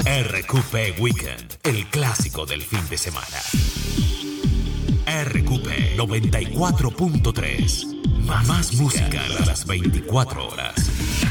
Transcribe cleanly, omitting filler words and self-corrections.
RQP Weekend, el clásico del fin de semana. RQP 94.3. Más música a las 24 horas.